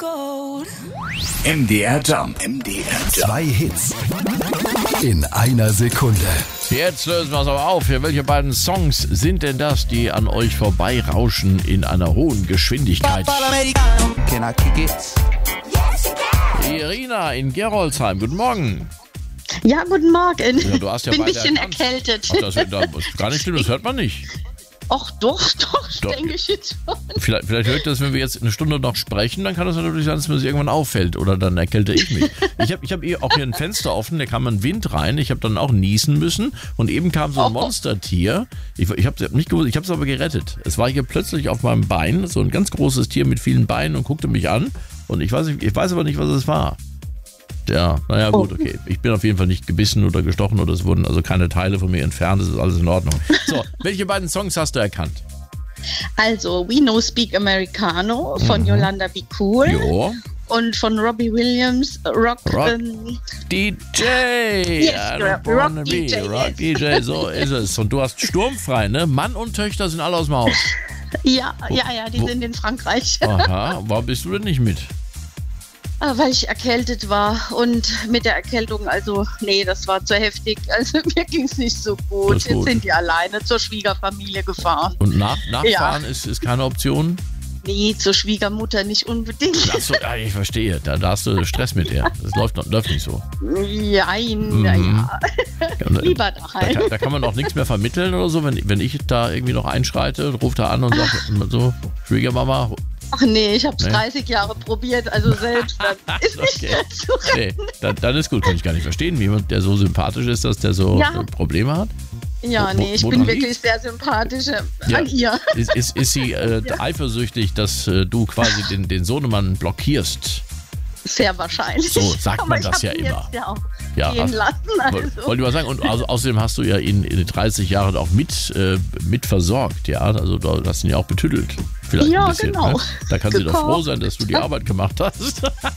MDR Jump. Zwei Hits in einer Sekunde. Jetzt lösen wir es aber auf. Welche beiden Songs sind denn das, die an euch vorbeirauschen in einer hohen Geschwindigkeit? Irina in Geroldsheim, guten Morgen. Ja, guten Morgen. Ja, du hast ja bin ein beide bisschen erkannt. erkältet. Ach, das ist gar nicht schlimm, das hört man nicht. Och, doch, denke ich jetzt schon. Vielleicht hört das, wenn wir jetzt eine Stunde noch sprechen, dann kann das natürlich sein, dass mir das irgendwann auffällt oder dann erkälte ich mich. Ich hab auch hier ein Fenster offen, da kam ein Wind rein, ich habe dann auch niesen müssen und eben kam so ein Monstertier. Ich habe nicht gewusst, ich habe es aber gerettet. Es war hier plötzlich auf meinem Bein, so ein ganz großes Tier mit vielen Beinen und guckte mich an und ich weiß aber nicht, was es war. Ja, naja gut, okay. Ich bin auf jeden Fall nicht gebissen oder gestochen oder es wurden also keine Teile von mir entfernt, das ist alles in Ordnung. So, welche beiden Songs hast du erkannt? Also, We No Speak Americano von Yolanda Be Cool. Jo. Und von Robbie Williams, Rock DJ! Yes, Rock DJ, Rock DJ, so ist es. Und du hast sturmfrei, ne? Mann und Töchter sind alle aus dem Haus. Ja, die sind in Frankreich. Aha, warum bist du denn nicht mit? Weil ich erkältet war und mit der Erkältung, also nee, das war zu heftig. Also mir ging es nicht so gut. Jetzt sind die alleine zur Schwiegerfamilie gefahren. Und nachfahren ist keine Option? Nee, zur Schwiegermutter nicht unbedingt. Achso, ja, ich verstehe. Da hast du Stress mit der. Das läuft nicht so. Naja. Lieber daheim. Da kann man auch nichts mehr vermitteln oder so, wenn ich da irgendwie noch einschreite, ruft er an und sagt so, Schwiegermama. Ach nee, ich habe es 30 Jahre probiert, also selbst dann ist nicht mehr zu retten. Nee, dann ist gut, kann ich gar nicht verstehen, wie jemand, der so sympathisch ist, dass der so Probleme hat. Ja, nee, ich bin wirklich sehr sympathisch an ihr. Ist sie eifersüchtig, dass du quasi den Sohnemann blockierst? Sehr wahrscheinlich. So sagt man das ja immer. Gehen lassen. Also. Wollte ich mal sagen. Und außerdem hast du ja ihn in den 30 Jahren auch mit versorgt. Ja, also du hast ihn ja auch betüdelt. Vielleicht ein bisschen, genau. Ne? Da kann sie doch froh sein, dass du die Arbeit gemacht hast.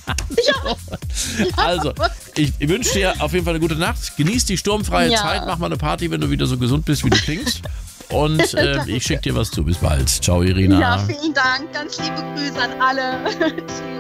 Also, ich wünsche dir auf jeden Fall eine gute Nacht. Genieß die sturmfreie Zeit. Mach mal eine Party, wenn du wieder so gesund bist, wie du klingst. Und ich schicke dir was zu. Bis bald. Ciao, Irina. Ja, vielen Dank. Ganz liebe Grüße an alle. Tschüss.